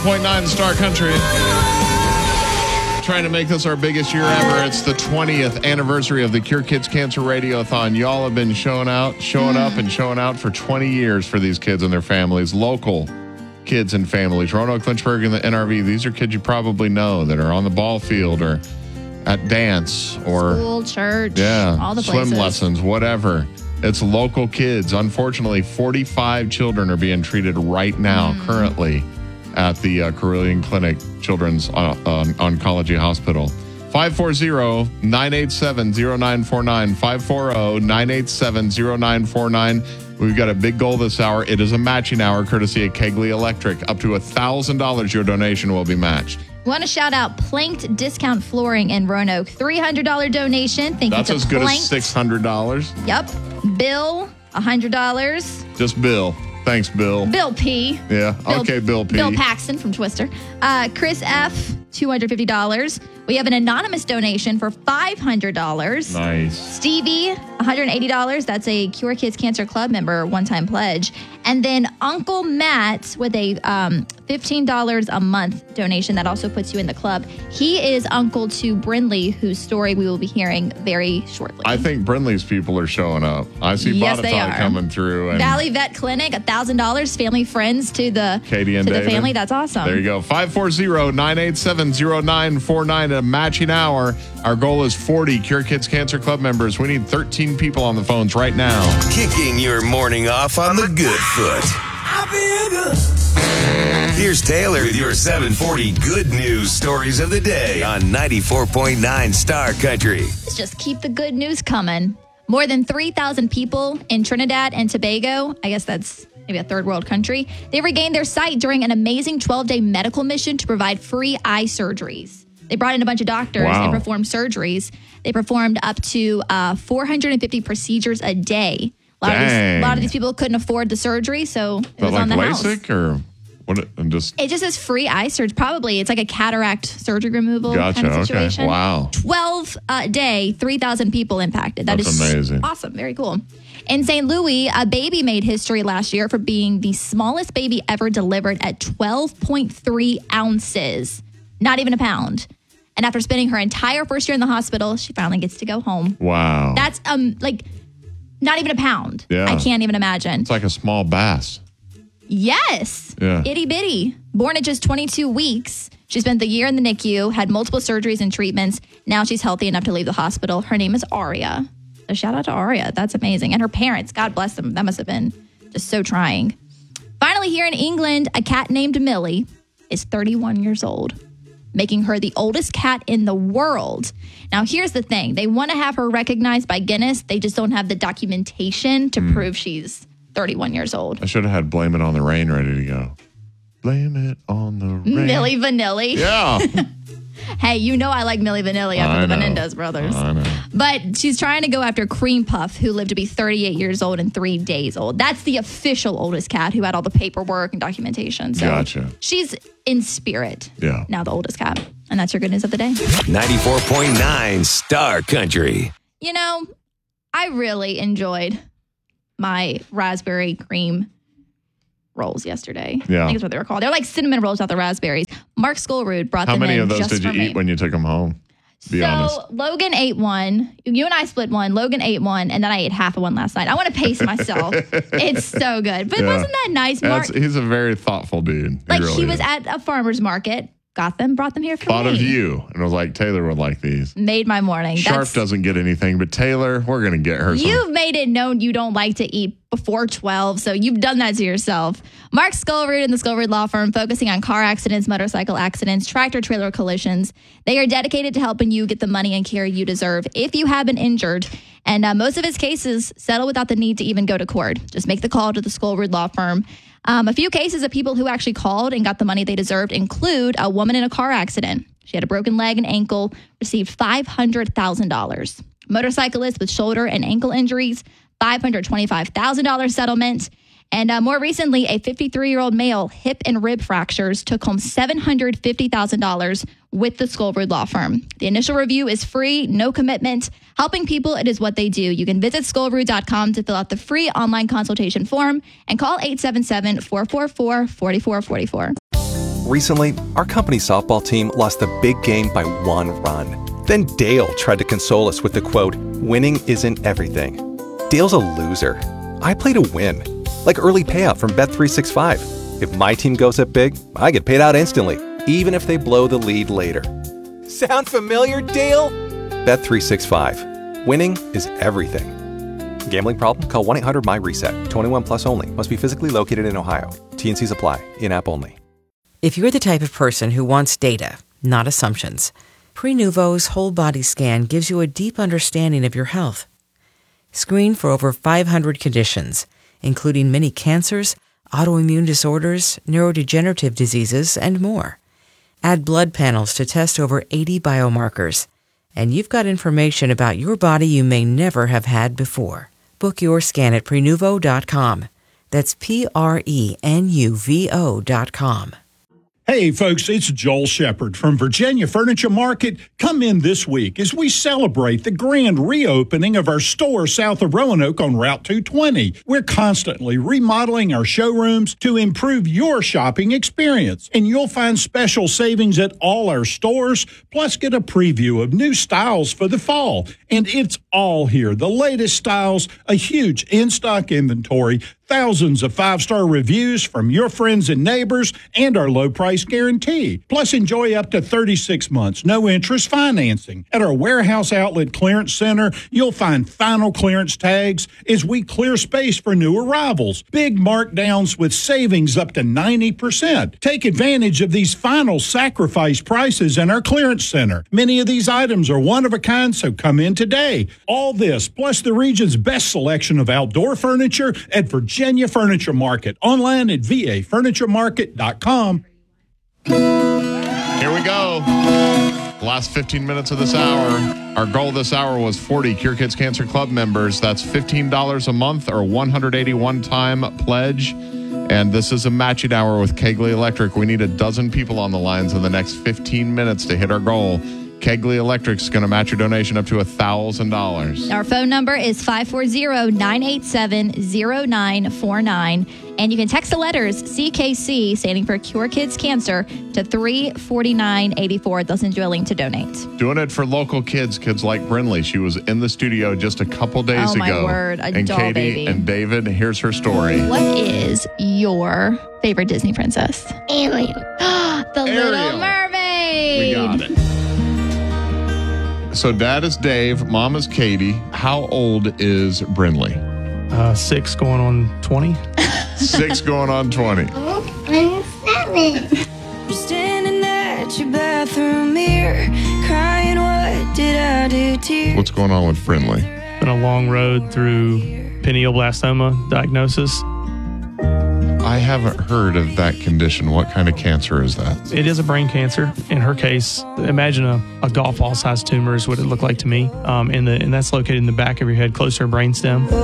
0.9 Star Country. Trying to make this our biggest year ever. It's the 20th anniversary of the Cure Kids Cancer Radiothon. Y'all have been showing up and showing out for 20 years for these kids and their families. Local kids and families. Roanoke, Lynchburg, and the NRV. These are kids you probably know that are on the ball field or at dance or school, church, all the swim places. lessons, whatever. It's local kids. Unfortunately, 45 children are being treated right now, currently, at the Carilion Clinic Children's Oncology Hospital. 540-987-0949. 540-987-0949. We've got a big goal this hour. It is a matching hour courtesy of Kegley Electric. Up to $1,000 your donation will be matched. Want to shout out Planked Discount Flooring in Roanoke. $300 donation. Thank That's you to as good Planked. as $600. Yep. Bill, $100. Just Bill. Thanks, Bill. Bill P. Yeah. Okay, Bill P. Bill Paxton from Twister. Chris F., $250. We have an anonymous donation for $500. Nice. Stevie, $180. That's a Cure Kids Cancer Club member one-time pledge. And then Uncle Matt with a $15 a month donation that also puts you in the club. He is uncle to Brindley, whose story we will be hearing very shortly. I think Brindley's people are showing up. I see Yes, they Botetourt are. coming through. And Valley Vet Clinic, $1,000. Family friends to the Katie and to David. the family. That's awesome. There you go. 540-987-0949. A matching hour. Our goal is 40 Cure Kids Cancer Club members. We need 13 people on the phones right now. Kicking your morning off on the good foot. Here's Taylor with your 740 good news stories of the day on 94.9 Star Country. Let's just keep the good news coming. More than 3,000 people in Trinidad and Tobago, I guess that's maybe a third world country, they regained their sight during an amazing 12-day medical mission to provide free eye surgeries. They brought in a bunch of doctors and performed surgeries. They performed up to 450 procedures a day. A lot of these people couldn't afford the surgery, so it was like on the LASIK house. or what? It just says free eye surgery. Probably it's like a cataract surgery removal Gotcha. kind of situation. Okay. Wow. 12 a day, 3,000 people impacted. That's amazing. Awesome. Very cool. In St. Louis, a baby made history last year for being the smallest baby ever delivered at 12.3 ounces. Not even a pound. And after spending her entire first year in the hospital, she finally gets to go home. Wow. That's like not even a pound. Yeah. I can't even imagine. It's like a small bass. Yes. Yeah. Itty bitty. Born at just 22 weeks. She spent the year in the NICU, had multiple surgeries and treatments. Now she's healthy enough to leave the hospital. Her name is Aria. So shout out to Aria. That's amazing. And her parents, God bless them. That must have been just so trying. Finally, here in England, a cat named Millie is 31 years old, making her the oldest cat in the world. Now, here's the thing. They want to have her recognized by Guinness. They just don't have the documentation to prove she's 31 years old. I should have had Blame It on the Rain ready to go. Blame it on the rain. Millie Vanilli. Yeah. Hey, you know I like Millie Vanilli after the Menendez brothers. I know. But she's trying to go after Cream Puff, who lived to be 38 years old and 3 days old. That's the official oldest cat who had all the paperwork and documentation. So Gotcha. she's in spirit. Yeah. Now the oldest cat. And that's your good news of the day. 94.9 Star Country. You know, I really enjoyed my raspberry cream rolls yesterday. Yeah. I think that's what they were called. They're like cinnamon rolls without the raspberries. Mark Skolrud brought How them in. many of those just did you for me. eat when you took them home? Be honest. Logan ate one. You and I split one. Logan ate one, and then I ate half of one last night. I want to pace myself. It's so good. But wasn't that nice, Mark? He's a very thoughtful dude. He was at a farmer's market, got them, brought them here for Thought me. of you. And I was like, Taylor would like these. Made my morning. Sharp doesn't get anything, but Taylor, we're going to get her some. You've made it known you don't like to eat before 12, so you've done that to yourself. Mark Skolrud and the Skolrud Law Firm, focusing on car accidents, motorcycle accidents, tractor-trailer collisions. They are dedicated to helping you get the money and care you deserve if you have been injured. And most of his cases settle without the need to even go to court. Just make the call to the Skolrud Law Firm. A few cases of people who actually called and got the money they deserved include a woman in a car accident. She had a broken leg and ankle, received $500,000. Motorcyclist with shoulder and ankle injuries, $525,000 settlement. And more recently, a 53-year-old male, hip and rib fractures, took home $750,000 with the Skolrud Law Firm. The initial review is free, no commitment. Helping people, it is what they do. You can visit Skolrud.com to fill out the free online consultation form and call 877-444-4444. Recently, our company's softball team lost the big game by 1 run. Then Dale tried to console us with the quote, "Winning isn't everything." Dale's a loser. I play to win, like early payout from Bet365. If my team goes up big, I get paid out instantly, even if they blow the lead later. Sound familiar, Dale? Bet365. Winning is everything. Gambling problem? Call 1-800-MY-RESET. 21 plus only. Must be physically located in Ohio. T&Cs apply. In-app only. If you're the type of person who wants data, not assumptions, Prenuvo's whole body scan gives you a deep understanding of your health. Screen for over 500 conditions, including many cancers, autoimmune disorders, neurodegenerative diseases, and more. Add blood panels to test over 80 biomarkers, and you've got information about your body you may never have had before. Book your scan at Prenuvo.com. That's Prenuvo.com. Hey folks, it's Joel Shepard from Virginia Furniture Market. Come in this week as we celebrate the grand reopening of our store south of Roanoke on Route 220. We're constantly remodeling our showrooms to improve your shopping experience, and you'll find special savings at all our stores, plus get a preview of new styles for the fall. And it's all here. The latest styles, a huge in-stock inventory, thousands of 5-star reviews from your friends and neighbors, and our low price guarantee. Plus, enjoy up to 36 months, no interest financing. At our warehouse outlet clearance center, you'll find final clearance tags as we clear space for new arrivals. Big markdowns with savings up to 90%. Take advantage of these final sacrifice prices in our clearance center. Many of these items are one of a kind, so come in today. All this, plus the region's best selection of outdoor furniture at Virginia Furniture Market. Online at vafurnituremarket.com. Here we go. Last 15 minutes of this hour. Our goal this hour was 40 Cure Kids Cancer Club members. That's $15 a month or 181 time pledge. And this is a matching hour with Kegley Electric. We need a dozen people on the lines in the next 15 minutes to hit our goal. Kegley Electric's going to match your donation up to $1,000. Our phone number is 540-987-0949. And you can text the letters CKC, standing for Cure Kids Cancer, to 34984. They'll send you a link to donate. Doing it for local kids like Brinley. She was in the studio just a couple days ago. Oh, my word. And Katie baby. and David, here's her story. What is your favorite Disney princess? Ariel. The Little Mermaid. We got it. So Dad is Dave, Mom is Katie. How old is Brinley? 6 going on 20. 6 going on 20. I'm 7. I'm standing at your bathroom mirror, crying, what did I do to you? What's going on with Brinley? Been a long road through pineoblastoma diagnosis. I haven't heard of that condition. What kind of cancer is that? It is a brain cancer. In her case, imagine a golf ball sized tumor is what it looked like to me. And that's located in the back of your head, close to her brainstem. Oh,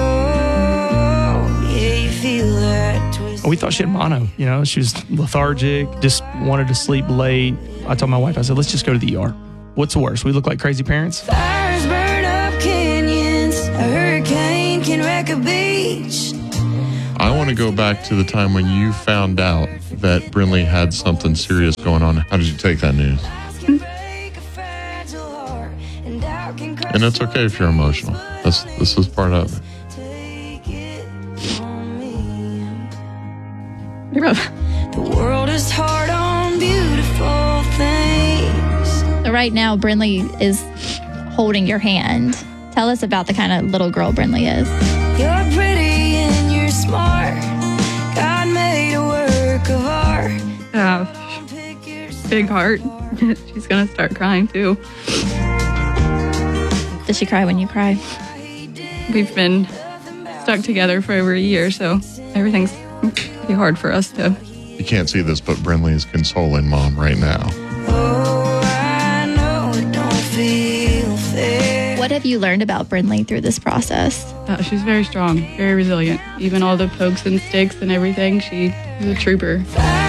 yeah, you feel that twist. We thought she had mono. She was lethargic, just wanted to sleep late. I told my wife, I said, let's just go to the ER. What's worse? We look like crazy parents. Fires burn up canyons, a hurricane can wreck a beach. I want to go back to the time when you found out that Brinley had something serious going on. How did you take that news? And it's okay if you're emotional. This is part of it. The world is hard on beautiful things. So right now, Brinley is holding your hand. Tell us about the kind of little girl Brinley is. You're pretty and you're smart. God made a work of art. Big heart. She's going to start crying too. Does she cry when you cry? We've been stuck together for over a year, so everything's pretty hard for us to. You can't see this, but Brinley is consoling Mom right now. Oh, I know it don't feel fair. What have you learned about Brinley through this process? She's very strong, very resilient. Even all the pokes and sticks and everything, she's a trooper.